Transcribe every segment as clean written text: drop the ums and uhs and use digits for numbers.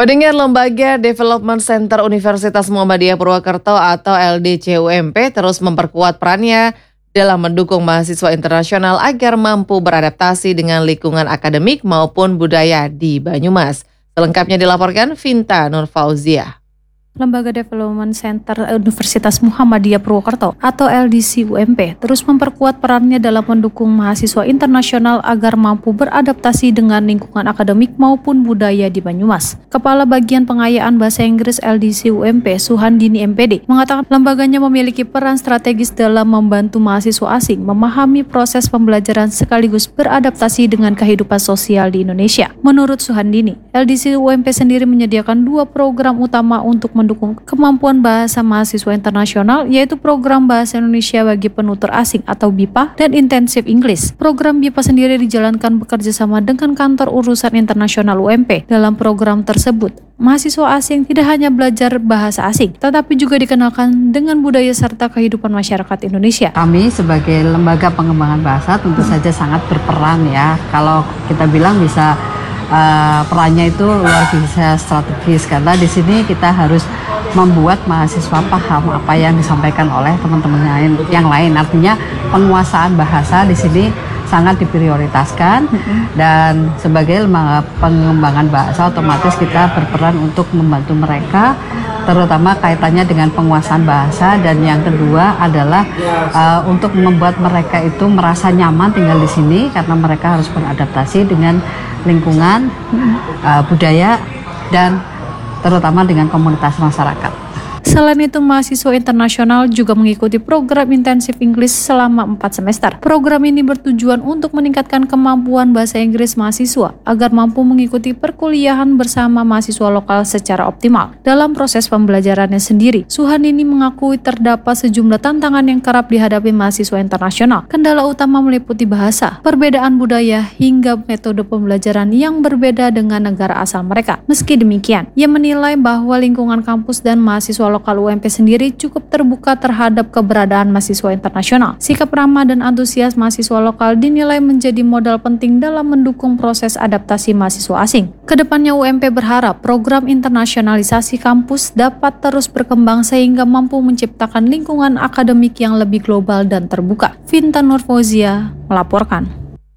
Pendengar, Lembaga Development Center Universitas Muhammadiyah Purwokerto atau LDCUMP terus memperkuat perannya dalam mendukung mahasiswa internasional agar mampu beradaptasi dengan lingkungan akademik maupun budaya di Banyumas. Selengkapnya dilaporkan Vinta Nurfauzia. Lembaga Development Center Universitas Muhammadiyah Purwokerto atau LDCUMP terus memperkuat perannya dalam mendukung mahasiswa internasional agar mampu beradaptasi dengan lingkungan akademik maupun budaya di Banyumas. Kepala Bagian Pengayaan Bahasa Inggris LDCUMP, Suhandini MPD, mengatakan lembaganya memiliki peran strategis dalam membantu mahasiswa asing memahami proses pembelajaran sekaligus beradaptasi dengan kehidupan sosial di Indonesia. Menurut Suhandini, LDCUMP sendiri menyediakan 2 program utama untuk mendukung kemampuan bahasa mahasiswa internasional, yaitu Program Bahasa Indonesia bagi Penutur Asing atau BIPA dan Intensive English. Program BIPA sendiri dijalankan bekerjasama dengan Kantor Urusan Internasional UMP. Dalam program tersebut, mahasiswa asing tidak hanya belajar bahasa asing, tetapi juga dikenalkan dengan budaya serta kehidupan masyarakat Indonesia. Kami sebagai lembaga pengembangan bahasa tentu saja sangat berperan ya. Kalau kita bilang bisa perannya itu luar biasa strategis, karena di sini kita harus membuat mahasiswa paham apa yang disampaikan oleh teman-teman yang lain. Artinya penguasaan bahasa di sini sangat diprioritaskan, dan sebagai lembaga pengembangan bahasa otomatis kita berperan untuk membantu mereka, terutama kaitannya dengan penguasaan bahasa. Dan yang kedua adalah untuk membuat mereka itu merasa nyaman tinggal di sini, karena mereka harus beradaptasi dengan lingkungan, budaya, dan terutama dengan komunitas masyarakat. Selain itu, mahasiswa internasional juga mengikuti program Intensive English selama 4 semester. Program ini bertujuan untuk meningkatkan kemampuan bahasa Inggris mahasiswa agar mampu mengikuti perkuliahan bersama mahasiswa lokal secara optimal. Dalam proses pembelajarannya sendiri, Suhandini mengakui terdapat sejumlah tantangan yang kerap dihadapi mahasiswa internasional. Kendala utama meliputi bahasa, perbedaan budaya, hingga metode pembelajaran yang berbeda dengan negara asal mereka. Meski demikian, ia menilai bahwa lingkungan kampus dan mahasiswa lokal UMP sendiri cukup terbuka terhadap keberadaan mahasiswa internasional. Sikap ramah dan antusias mahasiswa lokal dinilai menjadi modal penting dalam mendukung proses adaptasi mahasiswa asing. Kedepannya UMP berharap program internasionalisasi kampus dapat terus berkembang sehingga mampu menciptakan lingkungan akademik yang lebih global dan terbuka. Vinta Nurfauzia melaporkan.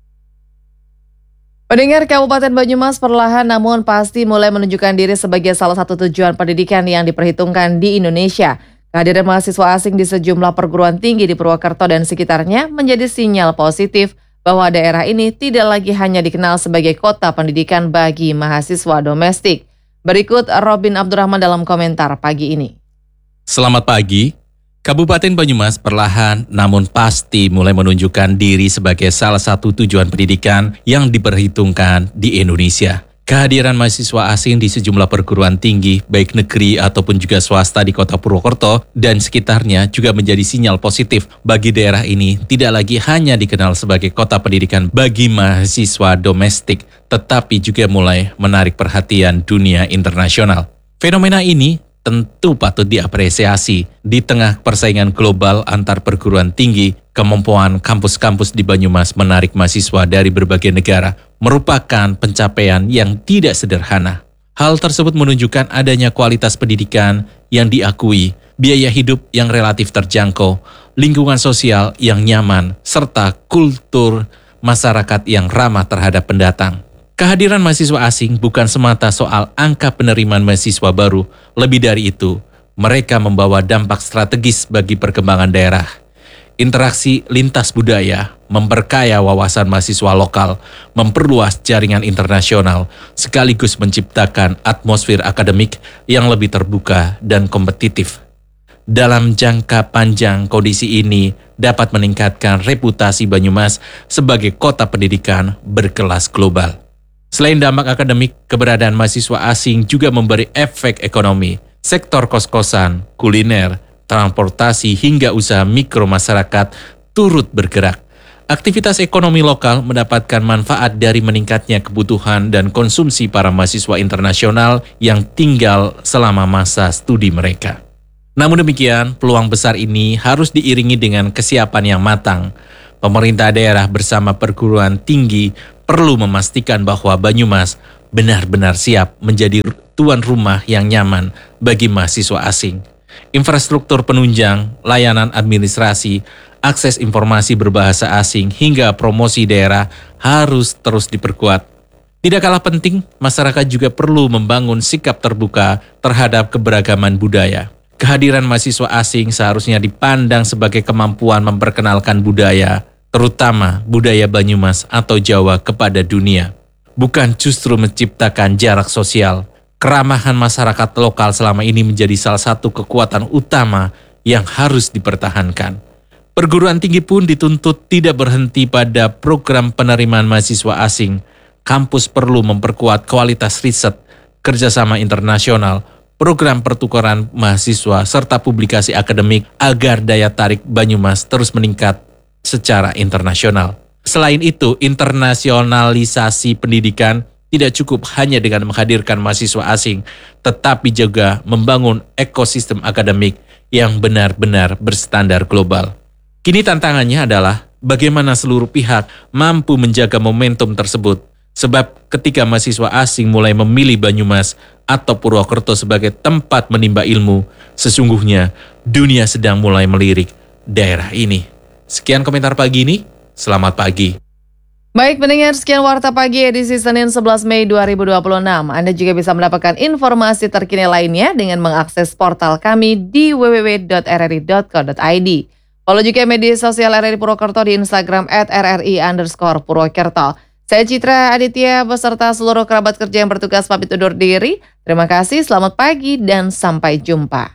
Pendengar, Kabupaten Banyumas perlahan namun pasti mulai menunjukkan diri sebagai salah satu tujuan pendidikan yang diperhitungkan di Indonesia. Kehadiran mahasiswa asing di sejumlah perguruan tinggi di Purwokerto dan sekitarnya menjadi sinyal positif bahwa daerah ini tidak lagi hanya dikenal sebagai kota pendidikan bagi mahasiswa domestik. Berikut Robin Abdurrahman dalam komentar pagi ini. Selamat pagi. Kabupaten Banyumas perlahan namun pasti mulai menunjukkan diri sebagai salah satu tujuan pendidikan yang diperhitungkan di Indonesia. Kehadiran mahasiswa asing di sejumlah perguruan tinggi, baik negeri ataupun juga swasta di kota Purwokerto dan sekitarnya juga menjadi sinyal positif bagi daerah ini tidak lagi hanya dikenal sebagai kota pendidikan bagi mahasiswa domestik, tetapi juga mulai menarik perhatian dunia internasional. Fenomena ini tentu patut diapresiasi di tengah persaingan global antar perguruan tinggi. Kemampuan kampus-kampus di Banyumas menarik mahasiswa dari berbagai negara merupakan pencapaian yang tidak sederhana. Hal tersebut menunjukkan adanya kualitas pendidikan yang diakui, biaya hidup yang relatif terjangkau, lingkungan sosial yang nyaman, serta kultur masyarakat yang ramah terhadap pendatang. Kehadiran mahasiswa asing bukan semata soal angka penerimaan mahasiswa baru, lebih dari itu, mereka membawa dampak strategis bagi perkembangan daerah. Interaksi lintas budaya, memperkaya wawasan mahasiswa lokal, memperluas jaringan internasional, sekaligus menciptakan atmosfer akademik yang lebih terbuka dan kompetitif. Dalam jangka panjang, kondisi ini dapat meningkatkan reputasi Banyumas sebagai kota pendidikan berkelas global. Selain dampak akademik, keberadaan mahasiswa asing juga memberi efek ekonomi. Sektor kos-kosan, kuliner, transportasi hingga usaha mikro masyarakat turut bergerak. Aktivitas ekonomi lokal mendapatkan manfaat dari meningkatnya kebutuhan dan konsumsi para mahasiswa internasional yang tinggal selama masa studi mereka. Namun demikian, peluang besar ini harus diiringi dengan kesiapan yang matang. Pemerintah daerah bersama perguruan tinggi perlu memastikan bahwa Banyumas benar-benar siap menjadi tuan rumah yang nyaman bagi mahasiswa asing. Infrastruktur penunjang, layanan administrasi, akses informasi berbahasa asing, hingga promosi daerah harus terus diperkuat. Tidak kalah penting, masyarakat juga perlu membangun sikap terbuka terhadap keberagaman budaya. Kehadiran mahasiswa asing seharusnya dipandang sebagai kemampuan memperkenalkan budaya, terutama budaya Banyumas atau Jawa kepada dunia. Bukan justru menciptakan jarak sosial. Keramahan masyarakat lokal selama ini menjadi salah satu kekuatan utama yang harus dipertahankan. Perguruan tinggi pun dituntut tidak berhenti pada program penerimaan mahasiswa asing. Kampus perlu memperkuat kualitas riset, kerjasama internasional, program pertukaran mahasiswa, serta publikasi akademik agar daya tarik Banyumas terus meningkat secara internasional. Selain itu, internasionalisasi pendidikan tidak cukup hanya dengan menghadirkan mahasiswa asing, tetapi juga membangun ekosistem akademik yang benar-benar berstandar global. Kini tantangannya adalah bagaimana seluruh pihak mampu menjaga momentum tersebut. Sebab ketika mahasiswa asing mulai memilih Banyumas atau Purwokerto sebagai tempat menimba ilmu, sesungguhnya dunia sedang mulai melirik daerah ini. Sekian komentar pagi ini, selamat pagi. Baik pendengar, sekian Warta Pagi edisi Senin 11 Mei 2026. Anda juga bisa mendapatkan informasi terkini lainnya dengan mengakses portal kami di www.rri.co.id. Follow juga media sosial RRI Purwokerto di Instagram @rri_Purwokerto. Saya Citra Aditya beserta seluruh kerabat kerja yang bertugas pamit undur diri. Terima kasih, selamat pagi dan sampai jumpa.